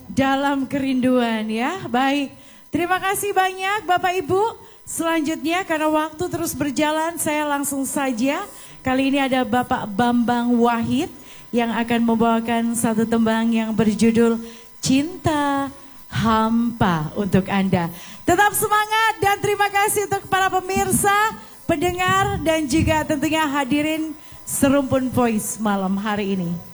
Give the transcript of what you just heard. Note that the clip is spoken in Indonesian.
dalam kerinduan ya. Baik, terima kasih banyak Bapak Ibu. Selanjutnya karena waktu terus berjalan saya langsung saja. Kali ini ada Bapak Bambang Wahid yang akan membawakan satu tembang yang berjudul Cinta Hampa untuk Anda. Tetap semangat dan terima kasih untuk para pemirsa, pendengar dan juga tentunya hadirin Serumpun Voice malam hari ini.